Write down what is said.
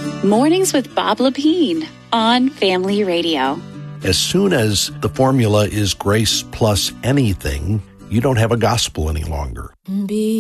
Mornings with Bob Lepine on Family Radio. As soon as the formula is grace plus anything, you don't have a gospel any longer.